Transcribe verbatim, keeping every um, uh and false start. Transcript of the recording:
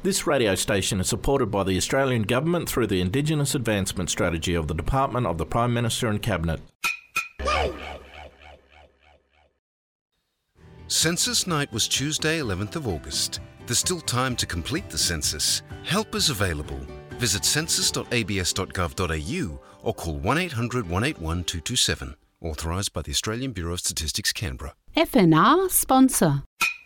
This radio station is supported by the Australian Government through the Indigenous Advancement Strategy of the Department of the Prime Minister and Cabinet. Census night was Tuesday, eleventh of August. There's still time to complete the census. Help is available. Visit census dot a b s dot gov dot a u or call one eight hundred one eight one two two seven. Authorised by the Australian Bureau of Statistics, Canberra. F N R sponsor.